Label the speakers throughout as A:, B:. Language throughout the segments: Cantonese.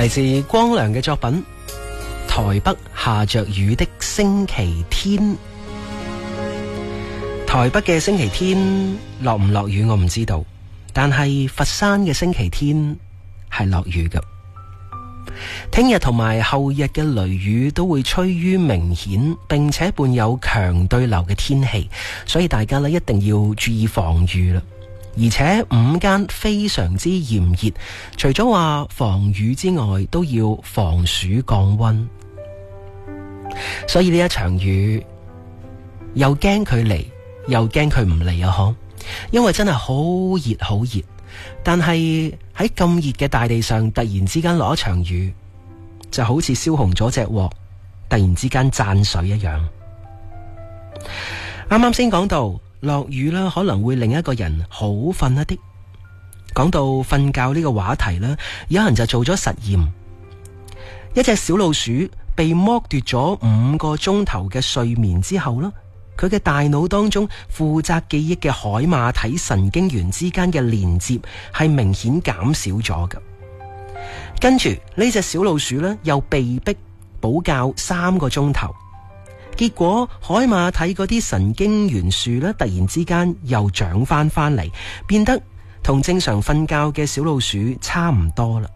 A: 嚟自光良嘅作品《台北下着雨的星期天》。台北嘅星期天落唔落雨我唔知道，但係佛山嘅星期天係落雨㗎。聽日同埋後日嘅雷雨都會趨於明顯，並且伴有強對流嘅天氣，所以大家一定要注意防雨啦。而且午間非常之炎熱，除咗話防雨之外，都要防暑降溫。所以呢一場雨又驚佢嚟，又驚佢唔嚟啊！嗬，因為真係好熱好熱，但係喺咁熱嘅大地上，突然之間落一場雨，就好似燒紅咗隻鑊，突然之間蘸水一樣。啱啱先講到落雨啦，可能會令一個人好瞓一啲。講到瞓覺呢個話題啦，有人就做咗實驗，一隻小老鼠被剝奪咗5個鐘頭嘅睡眠之後啦，佢嘅大腦當中負責記憶嘅海馬體神經元之間嘅連接係明顯減少咗㗎。跟住呢隻小老鼠呢，又被逼補覺3個鐘頭。結果海馬體嗰啲神經元樹咧，突然之間又長翻嚟，變得同正常瞓覺嘅小老鼠差唔多啦。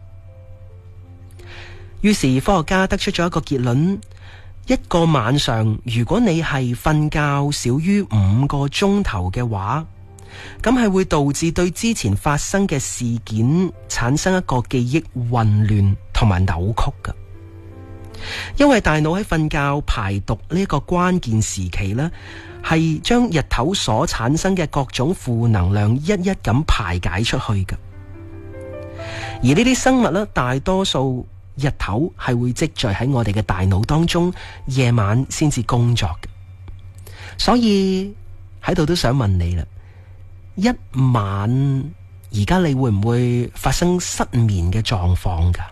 A: 於是科學家得出咗一個結論：一個晚上如果你係瞓覺少於5個鐘頭嘅話，咁係會導致對之前發生嘅事件產生一個記憶混亂同埋扭曲㗎。因為大腦喺瞓覺排毒呢個關鍵時期呢，係將日頭所產生嘅各種負能量一一咁排解出去㗎。而呢啲生物呢，大多數日頭係會積聚喺我哋嘅大腦當中，夜晚先至工作嘅。所以喺度都想問你啦，一晚而家你會唔會發生失眠嘅狀況㗎？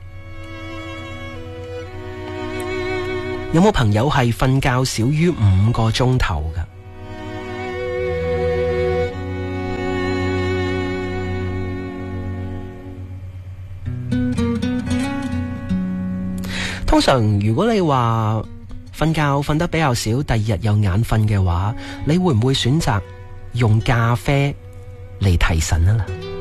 A: 有冇朋友係瞓覺少於5個鐘頭㗎？通常如果你話瞓覺瞓得比較少，第二日有眼瞓嘅話，你會唔會選擇用咖啡嚟提神啊啦？